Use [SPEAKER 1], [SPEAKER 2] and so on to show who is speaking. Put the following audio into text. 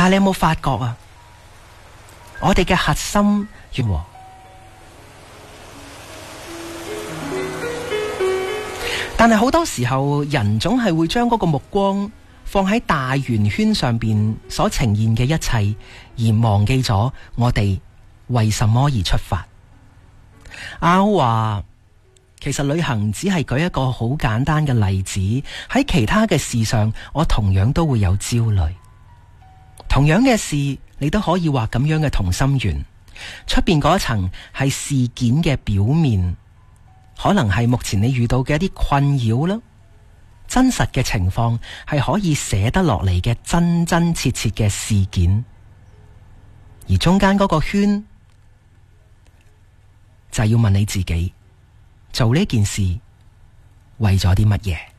[SPEAKER 1] 但係你有冇發覺啊？我哋嘅核心但係好多時候人總係會將嗰個目光放喺大圓圈上邊所呈現嘅一切，而忘記咗我哋為什麼而出發。我話其實旅行只係舉一個好簡單嘅例子，喺其他嘅事上我同樣都會有焦慮。同樣嘅事你都可以畫咁樣嘅同心圓，出邊嗰一層係事件嘅表面，可能係目前你遇到嘅一啲困擾啦，真實嘅情況係可以寫得落嚟嘅真真切切嘅事件，而中間嗰個圈就係要問你自己，做呢件事為咗啲乜嘢？